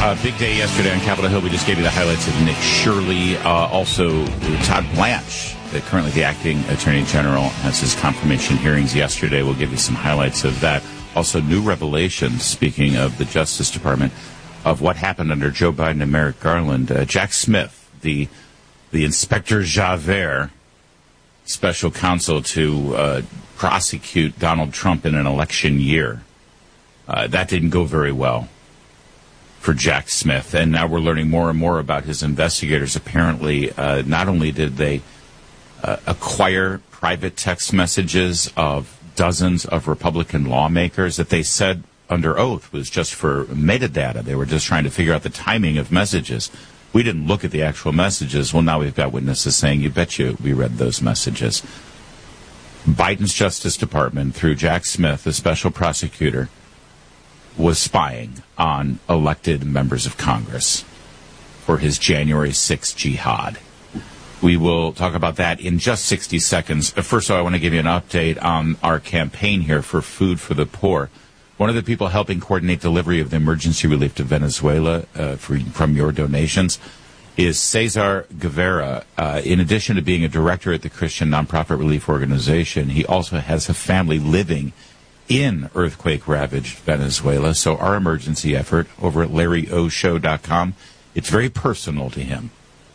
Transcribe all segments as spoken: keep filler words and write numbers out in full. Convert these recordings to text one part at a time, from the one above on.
Uh, big day yesterday on Capitol Hill. We just gave you the highlights of Nick Shirley. Uh, also, Todd Blanche, the, currently the acting attorney general, has his confirmation hearings yesterday. We'll give you some highlights of that. Also, new revelations, speaking of the Justice Department, of what happened under Joe Biden and Merrick Garland. Uh, Jack Smith, the the Inspector Javert, special counsel to uh, prosecute Donald Trump in an election year. Uh, that didn't go very well for Jack Smith, and now we're learning more and more about his investigators. Apparently, uh, not only did they uh, acquire private text messages of dozens of Republican lawmakers that they said under oath was just for metadata. They were just trying to figure out the timing of messages. We didn't look at the actual messages. Well, now we've got witnesses saying, you bet you we read those messages. Biden's Justice Department, through Jack Smith, the special prosecutor, was spying on elected members of Congress for his January sixth jihad. We will talk about that in just sixty seconds. First of all, I want to give you an update on our campaign here for Food for the Poor. One of the people helping coordinate delivery of the emergency relief to Venezuela uh, for, from your donations is Cesar Guevara. Uh, in addition to being a director at the Christian nonprofit relief organization, he also has a family living in earthquake-ravaged Venezuela. So our emergency effort over at larry o show dot com, it's very personal to him.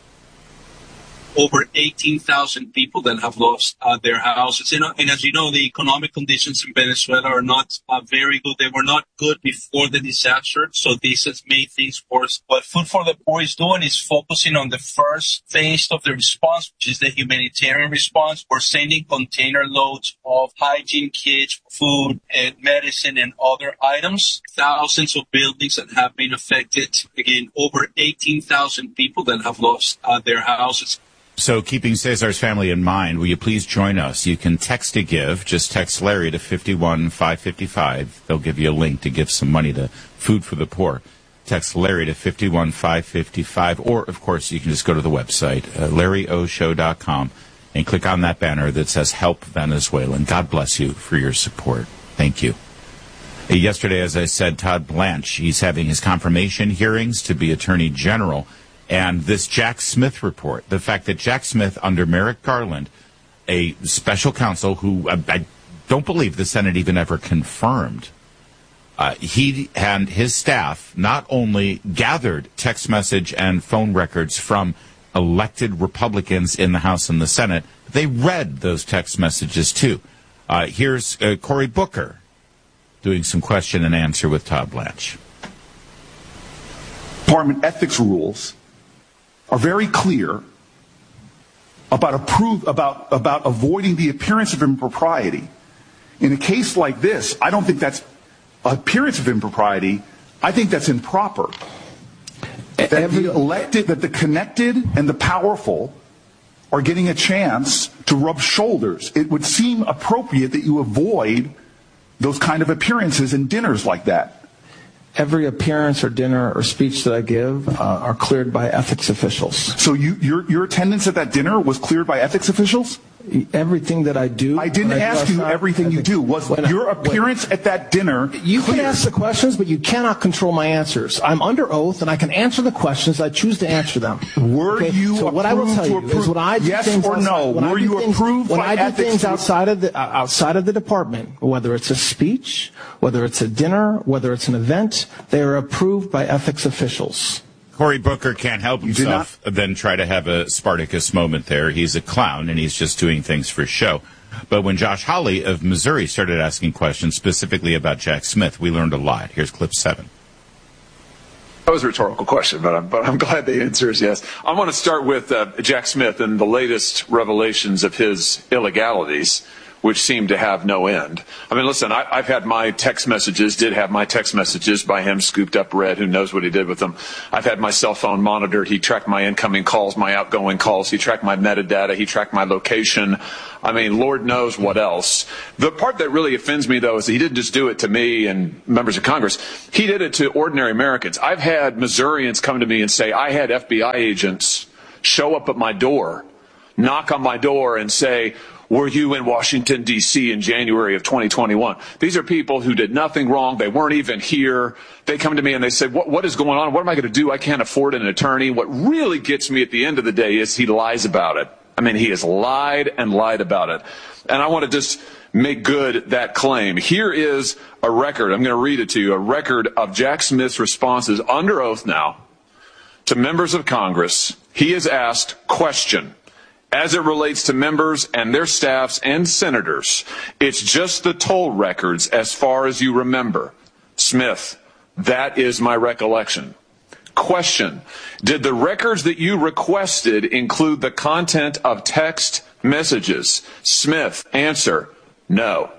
Over eighteen thousand people that have lost uh, their houses. You know, and as you know, the economic conditions in Venezuela are not uh, very good. They were not good before the disaster, so this has made things worse. What Food for the Poor is doing is focusing on the first phase of the response, which is the humanitarian response. We're sending container loads of hygiene kits, food, and medicine, and other items. Thousands of buildings that have been affected. Again, over eighteen thousand people that have lost uh, their houses. So keeping Cesar's family in mind, will you please join us? You can text to give. Just text Larry to five one five five five. They'll give you a link to give some money to Food for the Poor. Text Larry to five one five five five. Or, of course, you can just go to the website, uh, larry o show dot com, and click on that banner that says Help Venezuela. And God bless you for your support. Thank you. Uh, yesterday, as I said, Todd Blanche, he's having his confirmation hearings to be Attorney General. And this Jack Smith report, the fact that Jack Smith, under Merrick Garland, a special counsel who I, I don't believe the Senate even ever confirmed, uh, he and his staff not only gathered text message and phone records from elected Republicans in the House and the Senate, they read those text messages too. Uh, here's uh, Cory Booker doing some question and answer with Todd Blanche. Department ethics rules are very clear about approve about about avoiding the appearance of impropriety. In a case like this, I don't think that's appearance of impropriety. I think that's improper. That Every, the elected, that the connected and the powerful are getting a chance to rub shoulders. It would seem appropriate that you avoid those kind of appearances in dinners like that. Every appearance or dinner or speech that I give uh, are cleared by ethics officials. So you, your, your attendance at that dinner was cleared by ethics officials? Everything that I do. I didn't I ask you everything ethics. you do. Was when your appearance when, at that dinner You clear? can ask the questions, but you cannot control my answers. I'm under oath, and I can answer the questions. I choose to answer them. Were okay? you so what I will tell you is when I do yes things or outside, no? When Were I you things, approved when by I do ethics things outside of the uh, outside of the department, whether it's a speech, whether it's a dinner, whether it's an event, they are approved by ethics officials. Cory Booker can't help himself then try to have a Spartacus moment there. He's a clown, and he's just doing things for show. But when Josh Hawley of Missouri started asking questions specifically about Jack Smith, we learned a lot. Here's clip seven. That was a rhetorical question, but I'm, but I'm glad the answer is yes. I want to start with uh, Jack Smith and the latest revelations of his illegalities, which seem to have no end. I mean, listen, I, I've had my text messages, did have my text messages by him scooped up, read, who knows what he did with them. I've had my cell phone monitored. He tracked my incoming calls, my outgoing calls. He tracked my metadata. He tracked my location. I mean, Lord knows what else. The part that really offends me, though, is that he didn't just do it to me and members of Congress. He did it to ordinary Americans. I've had Missourians come to me and say, I had F B I agents show up at my door, knock on my door and say, were you in Washington, D C in January of twenty twenty-one? These are people who did nothing wrong. They weren't even here. They come to me and they say, what, what is going on? What am I going to do? I can't afford an attorney. What really gets me at the end of the day is he lies about it. I mean, he has lied and lied about it. And I want to just make good that claim. Here is a record. I'm going to read it to you. A record of Jack Smith's responses under oath now to members of Congress. He is asked, question, as it relates to members and their staffs and senators, it's just the toll records as far as you remember. Smith, that is my recollection. Question, did the records that you requested include the content of text messages? Smith, answer, no.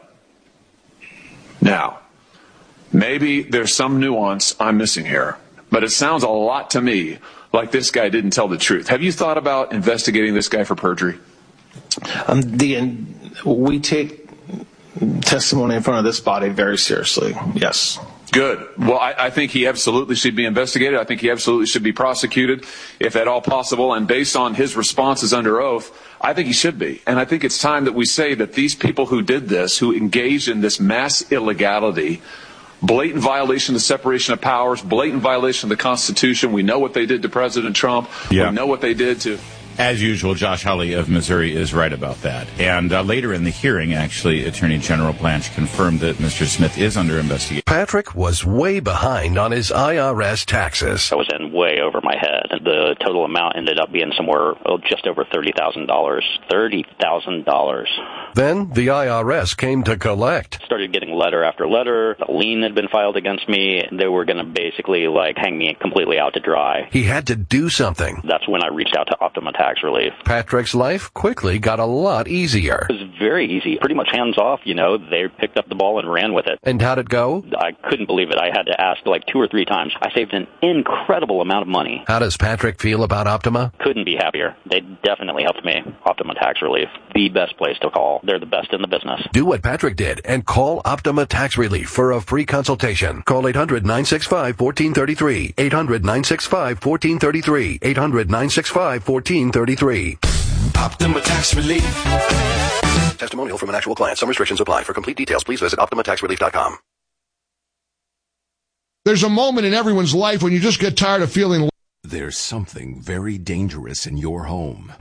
Now, maybe there's some nuance I'm missing here, but it sounds a lot to me like this guy didn't tell the truth. Have you thought about investigating this guy for perjury? Um, the we take testimony in front of this body very seriously, yes. Good. Well, I, I think he absolutely should be investigated. I think he absolutely should be prosecuted, if at all possible. And based on his responses under oath, I think he should be. And I think it's time that we say that these people who did this, who engaged in this mass illegality, blatant violation of the separation of powers, blatant violation of the Constitution. We know what they did to President Trump. Yeah. We know what they did to... As usual, Josh Hawley of Missouri is right about that. And uh, later in the hearing, actually, Attorney General Blanche confirmed that Mister Smith is under investigation. Patrick was way behind on his I R S taxes. I was in way over my head. The total amount ended up being somewhere oh, just over thirty thousand dollars. thirty thousand dollars. Then the I R S came to collect. Started getting letter after letter. A lien had been filed against me. They were going to basically like hang me completely out to dry. He had to do something. That's when I reached out to Optima Tax Relief. Patrick's life quickly got a lot easier. It was very easy, pretty much hands off, you know. They picked up the ball and ran with it. And how'd it go? I couldn't believe it. I had to ask like two or three times. I saved an incredible amount of money. How does Patrick feel about Optima? Couldn't be happier. They definitely helped me. Optima Tax Relief, the best place to call. They're the best in the business. Do what Patrick did and call Optima Tax Relief for a free consultation. Call eight hundred, nine six five, one four three three. eight hundred, nine six five, one four three three. eight hundred, nine six five, one four three three. Optima Tax Relief. Testimonial from an actual client. Some restrictions apply. For complete details, please visit optima tax relief dot com. There's a moment in everyone's life when you just get tired of feeling. There's something very dangerous in your home.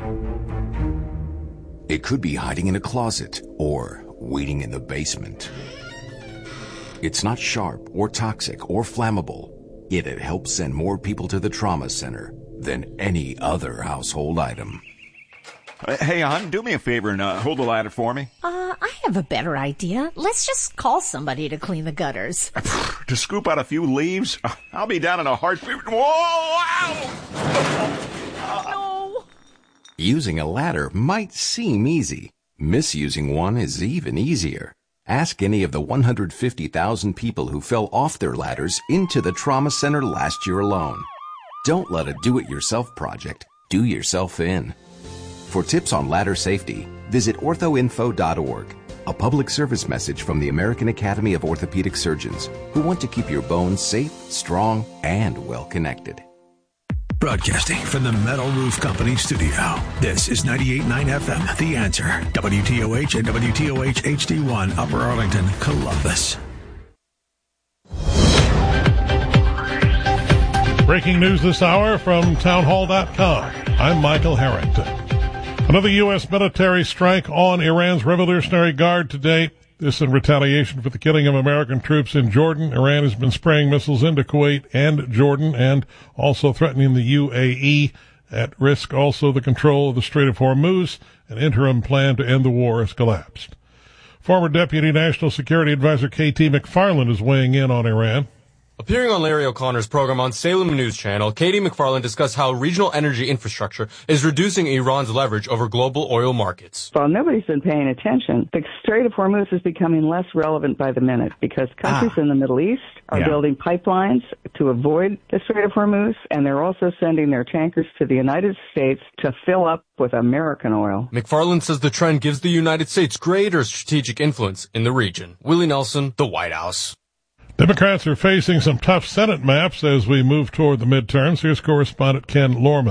It could be hiding in a closet or waiting in the basement. It's not sharp or toxic or flammable, yet it helps send more people to the trauma center than any other household item. Uh, hey, hon, do me a favor and uh, hold the ladder for me. Uh, I have a better idea. Let's just call somebody to clean the gutters. To scoop out a few leaves? I'll be down in a heartbeat. Whoa! Ow! No! Using a ladder might seem easy. Misusing one is even easier. Ask any of the one hundred fifty thousand people who fell off their ladders into the trauma center last year alone. Don't let a do-it-yourself project do yourself in. For tips on ladder safety, visit ortho info dot org, a public service message from the American Academy of Orthopedic Surgeons, who want to keep your bones safe, strong, and well-connected. Broadcasting from the Metal Roof Company studio, this is ninety-eight point nine F M, The Answer, W T O H and W T O H H D one, Upper Arlington, Columbus. Breaking news this hour from townhall dot com. I'm Michael Harrington. Another U S military strike on Iran's Revolutionary Guard today. This in retaliation for the killing of American troops in Jordan. Iran has been spraying missiles into Kuwait and Jordan and also threatening the U A E. At risk also the control of the Strait of Hormuz. An interim plan to end the war has collapsed. Former Deputy National Security Advisor K T McFarland is weighing in on Iran. Appearing on Larry O'Connor's program on Salem News Channel, Katie McFarland discussed how regional energy infrastructure is reducing Iran's leverage over global oil markets. Well, nobody's been paying attention. The Strait of Hormuz is becoming less relevant by the minute because countries ah. in the Middle East are yeah. building pipelines to avoid the Strait of Hormuz, and they're also sending their tankers to the United States to fill up with American oil. McFarland says the trend gives the United States greater strategic influence in the region. Willie Nelson, The White House. Democrats are facing some tough Senate maps as we move toward the midterms. Here's correspondent Ken Lorman.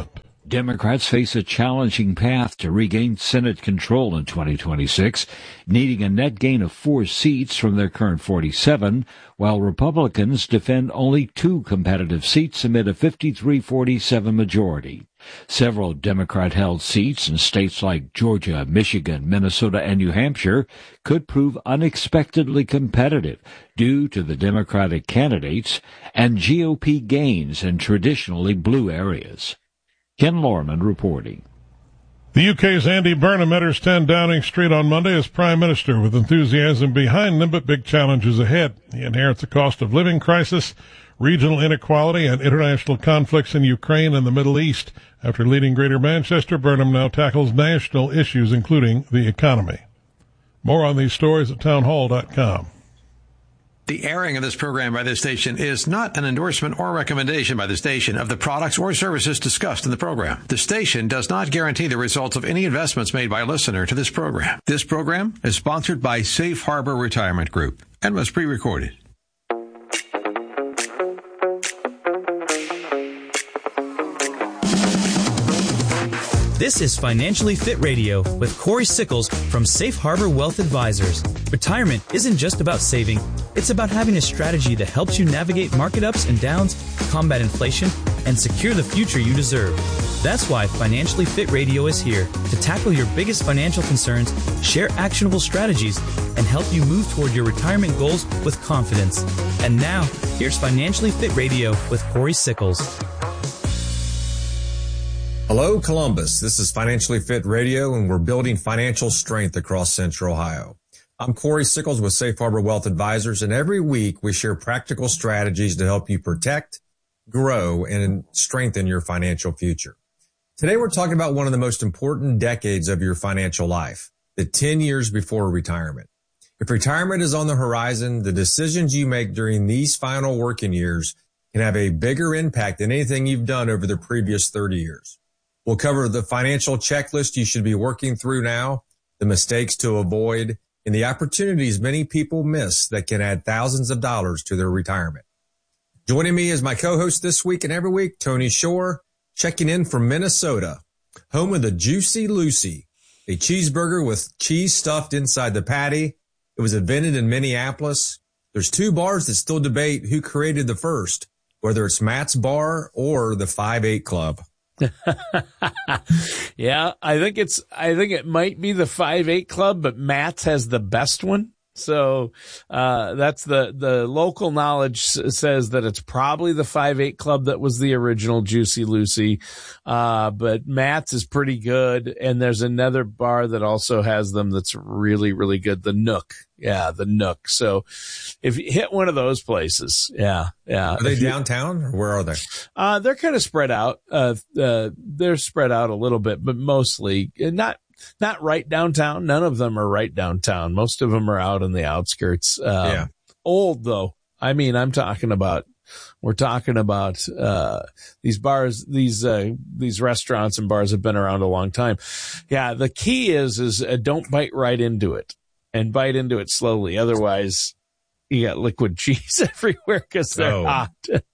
Democrats face a challenging path to regain Senate control in twenty twenty-six, needing a net gain of four seats from their current forty-seven, while Republicans defend only two competitive seats amid a fifty-three forty-seven majority. Several Democrat-held seats in states like Georgia, Michigan, Minnesota, and New Hampshire could prove unexpectedly competitive due to the Democratic candidates and G O P gains in traditionally blue areas. Ken Lorman reporting. The U K's Andy Burnham enters ten Downing Street on Monday as Prime Minister, with enthusiasm behind him but big challenges ahead. He inherits a cost of living crisis, regional inequality, and international conflicts in Ukraine and the Middle East. After leading Greater Manchester, Burnham now tackles national issues, including the economy. More on these stories at townhall dot com. The airing of this program by this station is not an endorsement or recommendation by the station of the products or services discussed in the program. The station does not guarantee the results of any investments made by a listener to this program. This program is sponsored by Safe Harbor Retirement Group and was pre-recorded. This is Financially Fit Radio with Corey Sickles from Safe Harbor Wealth Advisors. Retirement isn't just about saving. It's about having a strategy that helps you navigate market ups and downs, combat inflation, and secure the future you deserve. That's why Financially Fit Radio is here to tackle your biggest financial concerns, share actionable strategies, and help you move toward your retirement goals with confidence. And now, here's Financially Fit Radio with Corey Sickles. Hello, Columbus. This is Financially Fit Radio, and we're building financial strength across Central Ohio. I'm Corey Sickles with Safe Harbor Wealth Advisors, and every week we share practical strategies to help you protect, grow, and strengthen your financial future. Today we're talking about one of the most important decades of your financial life, the ten years before retirement. If retirement is on the horizon, the decisions you make during these final working years can have a bigger impact than anything you've done over the previous thirty years. We'll cover the financial checklist you should be working through now, the mistakes to avoid, and the opportunities many people miss that can add thousands of dollars to their retirement. Joining me as my co-host this week and every week, Tony Shore, checking in from Minnesota, home of the Juicy Lucy, a cheeseburger with cheese stuffed inside the patty. It was invented in Minneapolis. There's two bars that still debate who created the first, whether it's Matt's Bar or the five eight Club. Yeah, I think it's, I think it might be the five eight Club, but Matt's has the best one. So, uh, that's the, the local knowledge says that it's probably the five eight Club that was the original Juicy Lucy. Uh, but Matt's is pretty good. And there's another bar that also has them that's really, really good. The Nook. Yeah, the Nook. So if you hit one of those places, yeah, yeah. Are they you, downtown or where are they? Uh, they're kind of spread out. Uh, uh, they're spread out a little bit, but mostly not, not right downtown. None of them are right downtown. Most of them are out in the outskirts. Um, yeah. Old though. I mean, I'm talking about, we're talking about, uh, these bars, these, uh, these restaurants and bars have been around a long time. Yeah. The key is, is uh, don't bite right into it. And bite into it slowly. Otherwise, you got liquid cheese everywhere because they're oh. hot.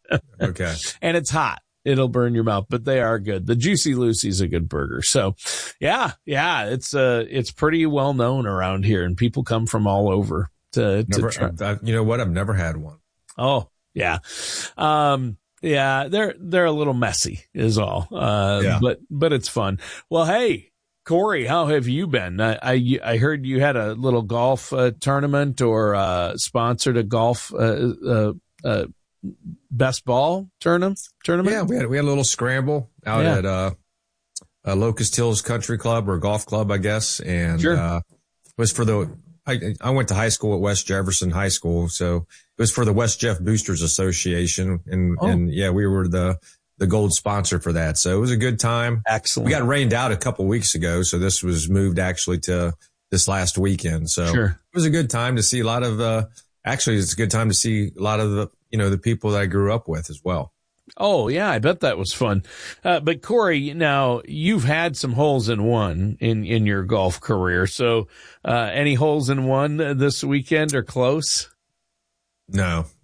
Okay. And it's hot. It'll burn your mouth, but they are good. The Juicy Lucy's a good burger. So, yeah, yeah, it's uh, it's pretty well known around here, and people come from all over to, never, to try. I, you know what? I've never had one. Oh, yeah. Um, yeah, they're they're a little messy, is all. Uh, yeah. But but it's fun. Well, hey. Corey, how have you been? I, I, I heard you had a little golf uh, tournament or uh, sponsored a golf uh, uh, uh, best ball tournament. Tournament. Yeah, we had we had a little scramble out yeah. at uh, uh, Locust Hills Country Club or Golf Club, I guess, and sure. uh, it was for the. I, I went to high school at West Jefferson High School, so it was for the West Jeff Boosters Association, and oh. and yeah, we were the. the gold sponsor for that. So it was a good time. Excellent. We got rained out a couple weeks ago. So this was moved actually to this last weekend. So sure. It was a good time to see a lot of, uh, actually it's a good time to see a lot of the, you know, the people that I grew up with as well. Oh yeah. I bet that was fun. Uh, but Corey, now you've had some holes in one in, in your golf career. So, uh, any holes in one this weekend or close? No.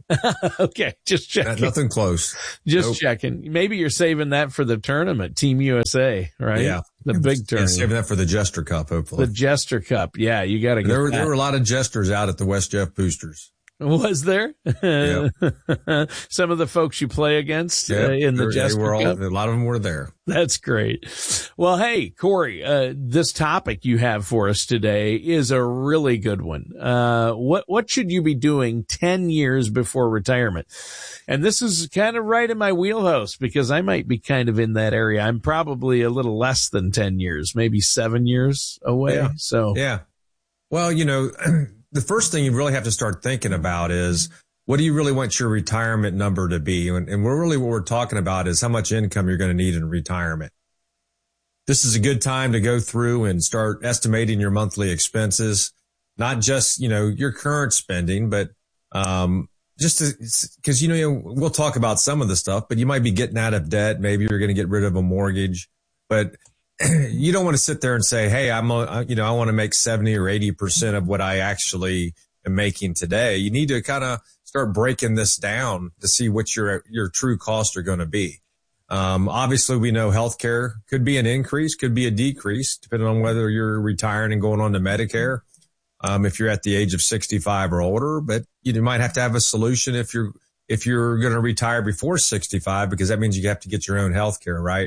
Okay, just checking. Nothing close. Just nope. checking. Maybe you're saving that for the tournament, Team U S A, right? Yeah. The big tournament. Yeah, saving that for the Jester Cup, hopefully. The Jester Cup. Yeah, you got to get there were, that. There were a lot of jesters out at the West Jeff Boosters. Was there? Yeah. Some of the folks you play against yep. uh, in the they Jester were all, Cup? A lot of them were there. That's great. Well, hey, Corey, uh, this topic you have for us today is a really good one. Uh, what, what should you be doing ten years before retirement? And this is kind of right in my wheelhouse because I might be kind of in that area. I'm probably a little less than ten years, maybe seven years away. Yeah. So, yeah. Well, you know, the first thing you really have to start thinking about is, what do you really want your retirement number to be? And, and we're really what we're talking about is how much income you're going to need in retirement. This is a good time to go through and start estimating your monthly expenses, not just, you know, your current spending, but um, just because, you know, we'll talk about some of the stuff, but you might be getting out of debt. Maybe you're going to get rid of a mortgage, but you don't want to sit there and say, hey, I'm, a, you know, I want to make seventy or eighty percent of what I actually am making today. You need to kind of start breaking this down to see what your, your true costs are going to be. Um, obviously we know healthcare could be an increase, could be a decrease, depending on whether you're retiring and going on to Medicare. Um, if you're at the age of sixty-five or older, but you might have to have a solution if you're, if you're going to retire before sixty-five, because that means you have to get your own healthcare, right?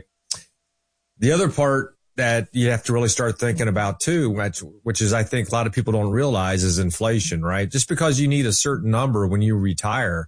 The other part that you have to really start thinking about too, which, which is I think a lot of people don't realize, is inflation, right? Just because you need a certain number when you retire,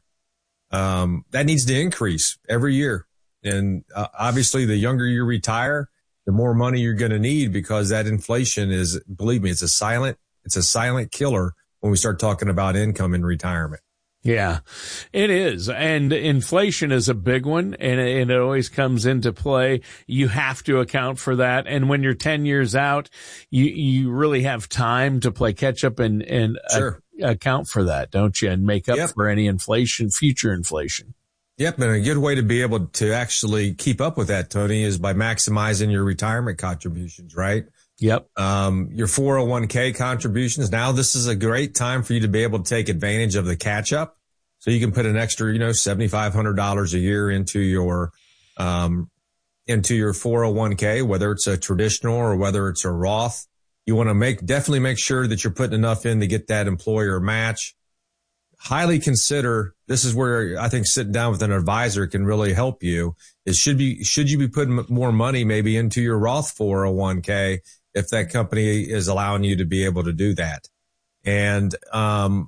um, that needs to increase every year. And uh, obviously the younger you retire, the more money you're going to need, because that inflation is, believe me, it's a silent, it's a silent killer when we start talking about income in retirement. Yeah, it is. And inflation is a big one, and it, and it always comes into play. You have to account for that. And when you're ten years out, you, you really have time to play catch up and, and sure. a, account for that, don't you? And make up yep. for any inflation, future inflation. Yep. And a good way to be able to actually keep up with that, Tony, is by maximizing your retirement contributions, right? Yep. Um, your four oh one k contributions. Now this is a great time for you to be able to take advantage of the catch up. So you can put an extra, you know, seven thousand five hundred dollars a year into your, um, into your four oh one k, whether it's a traditional or whether it's a Roth. You want to make, definitely make sure that you're putting enough in to get that employer match. Highly consider, this is where I think sitting down with an advisor can really help you, is should be, should you be putting more money maybe into your Roth four oh one k if that company is allowing you to be able to do that. And, um,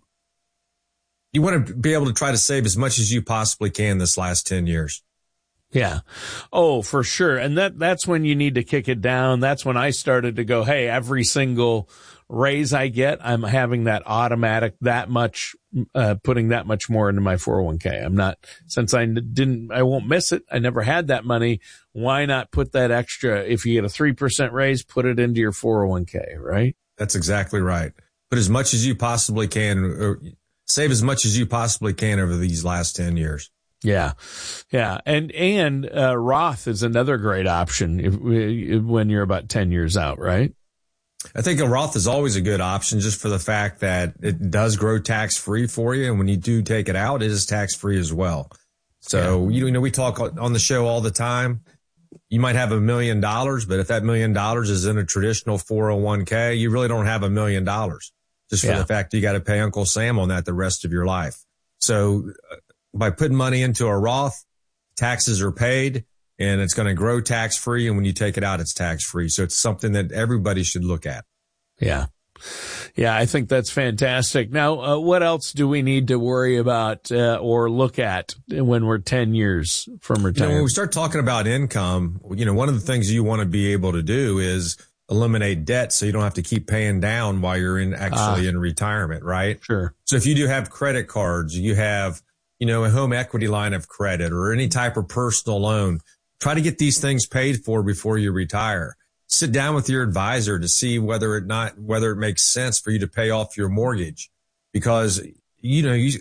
you want to be able to try to save as much as you possibly can this last ten years. Yeah. Oh, for sure. And that, that's when you need to kick it down. That's when I started to go, hey, every single raise I get, I'm having that automatic, that much, uh, putting that much more into my four oh one k. I'm not, since I didn't, I won't miss it. I never had that money. Why not put that extra? If you get a three percent raise, put it into your four oh one k, right? That's exactly right. Put as much as you possibly can, or save as much as you possibly can over these last ten years. Yeah. Yeah. And, and, uh, Roth is another great option if, if, when you're about ten years out, right? I think a Roth is always a good option just for the fact that it does grow tax free for you. And when you do take it out, it is tax free as well. So, yeah. you know, we talk on the show all the time. You might have a million dollars, but if that million dollars is in a traditional four oh one k, you really don't have a million dollars just for yeah. the fact you got to pay Uncle Sam on that the rest of your life. So uh, by putting money into a Roth, taxes are paid. And it's going to grow tax free. And when you take it out, it's tax free. So it's something that everybody should look at. Yeah. Yeah. I think that's fantastic. Now, uh, what else do we need to worry about, uh, or look at when we're ten years from retirement? You know, when we start talking about income, you know, one of the things you want to be able to do is eliminate debt so you don't have to keep paying down while you're in actually uh, in retirement, right? Sure. So if you do have credit cards, you have, you know, a home equity line of credit or any type of personal loan, try to get these things paid for before you retire. Sit down with your advisor to see whether it not, whether it makes sense for you to pay off your mortgage, because, you know, you,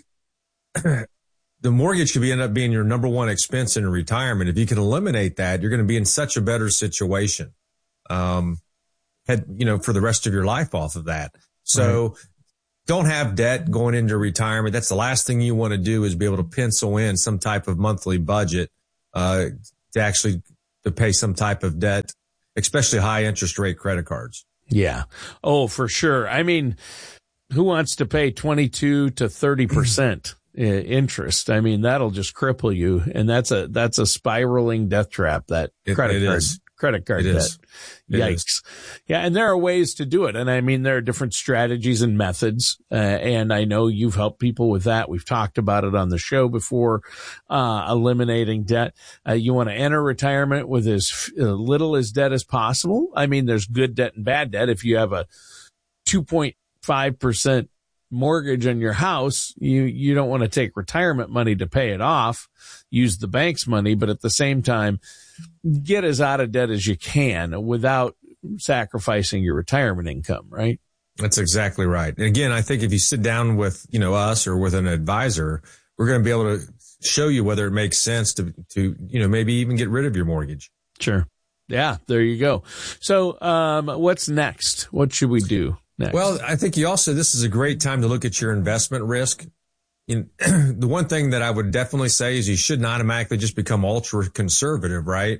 the mortgage could be end up being your number one expense in retirement. If you can eliminate that, you're going to be in such a better situation, um, had, you know, for the rest of your life off of that. So right. don't have debt going into retirement, that's the last thing you want to do is be able to pencil in some type of monthly budget uh, to actually to pay some type of debt, especially high interest rate credit cards. Yeah. Oh, for sure. I mean, who wants to pay twenty-two to thirty percent interest? I mean, that'll just cripple you. And that's a, that's a spiraling death trap, that it, credit it card, is. credit card it debt. Is. Yikes. Yeah. And there are ways to do it. And I mean, there are different strategies and methods. Uh, and I know you've helped people with that. We've talked about it on the show before, uh, eliminating debt. Uh, you want to enter retirement with as little as debt as possible. I mean, there's good debt and bad debt. If you have a two point five percent mortgage on your house, you, you don't want to take retirement money to pay it off, use the bank's money, but at the same time, get as out of debt as you can without sacrificing your retirement income, right? That's exactly right. And again, I think if you sit down with, you know, us or with an advisor, we're going to be able to show you whether it makes sense to, to, you know, maybe even get rid of your mortgage. Sure. Yeah, there you go. So, um, what's next? What should we do next? Well, I think you also, this is a great time to look at your investment risk. In, the one thing that I would definitely say is you should not automatically just become ultra conservative, right?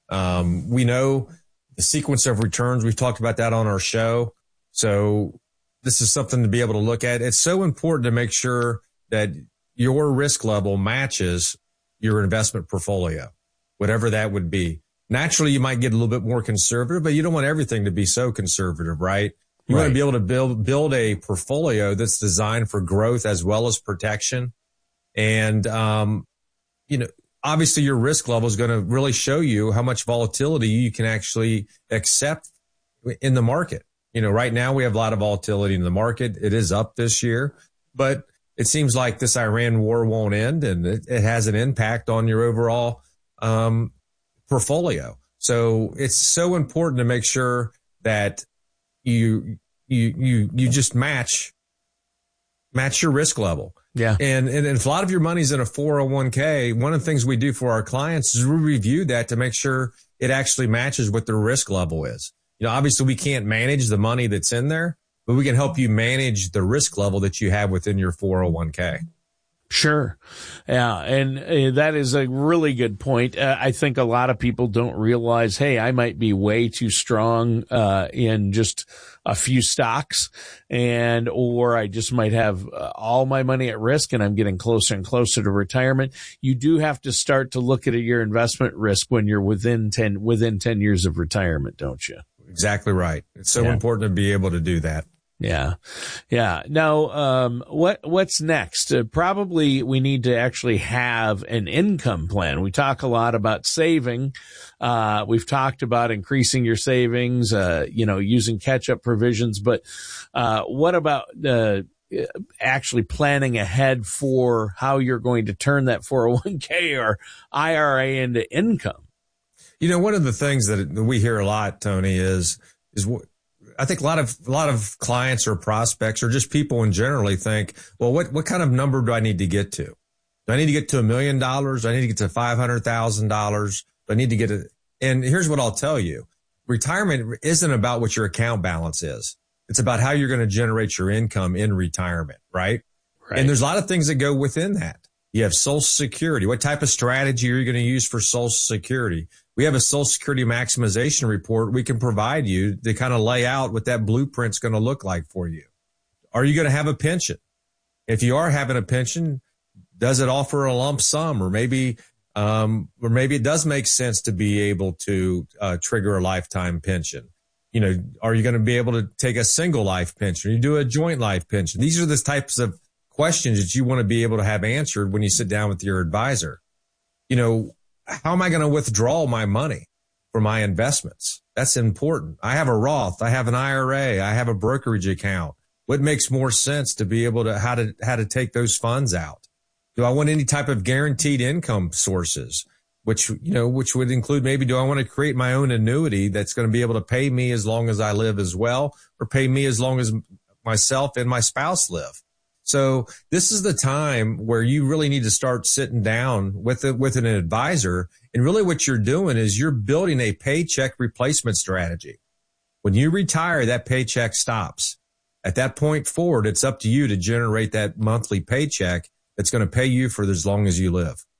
Um, we know the sequence of returns. We've talked about that on our show. So this is something to be able to look at. It's so important to make sure that your risk level matches your investment portfolio, whatever that would be. Naturally, you might get a little bit more conservative, but you don't want everything to be so conservative, right? You right. want to be able to build, build a portfolio that's designed for growth as well as protection. And, um, you know, obviously your risk level is going to really show you how much volatility you can actually accept in the market. You know, right now we have a lot of volatility in the market. It is up this year, but it seems like this Iran war won't end, and it, it has an impact on your overall, um, portfolio. So it's so important to make sure that you, you, you, you just match, match your risk level. Yeah. And, and if a lot of your money's in a four oh one k, one of the things we do for our clients is we review that to make sure it actually matches what their risk level is. You know, obviously we can't manage the money that's in there, but we can help you manage the risk level that you have within your four oh one k. Sure. Yeah. And uh, that is a really good point. Uh, I think a lot of people don't realize, hey, I might be way too strong uh, in just a few stocks, and or I just might have uh, all my money at risk and I'm getting closer and closer to retirement. You do have to start to look at your investment risk when you're within ten, within ten years of retirement, don't you? Exactly right. It's so yeah. important to be able to do that. Yeah. Yeah. Now, um, what, what's next? Uh, probably we need to actually have an income plan. We talk a lot about saving. Uh, we've talked about increasing your savings, uh, you know, using catch-up provisions, but, uh, what about, uh, actually planning ahead for how you're going to turn that four oh one k or I R A into income? You know, one of the things that we hear a lot, Tony, is, is what, I think a lot of, a lot of clients or prospects or just people in generally think, well, what, what kind of number do I need to get to? Do I need to get to a million dollars? Do I need to get to five hundred thousand dollars? Do I need to get it? And here's what I'll tell you. Retirement isn't about what your account balance is. It's about how you're going to generate your income in retirement, right? Right. And there's a lot of things that go within that. You have Social Security. What type of strategy are you going to use for Social Security? We have a Social Security maximization report we can provide you to kind of lay out what that blueprint's going to look like for you. Are you going to have a pension? If you are having a pension, does it offer a lump sum, or maybe, um, or maybe it does make sense to be able to uh, trigger a lifetime pension? You know, are you going to be able to take a single life pension? Or you do a joint life pension? These are the types of questions that you want to be able to have answered when you sit down with your advisor. You know, how am I going to withdraw my money for my investments? That's important. I have a Roth. I have an I R A. I have a brokerage account. What makes more sense to be able to, how to, how to take those funds out? Do I want any type of guaranteed income sources, which, you know, which would include maybe, do I want to create my own annuity that's going to be able to pay me as long as I live as well, or pay me as long as myself and my spouse live? So this is the time where you really need to start sitting down with a, with an advisor. And really what you're doing is you're building a paycheck replacement strategy. When you retire, that paycheck stops. At that point forward, it's up to you to generate that monthly paycheck that's going to pay you for as long as you live.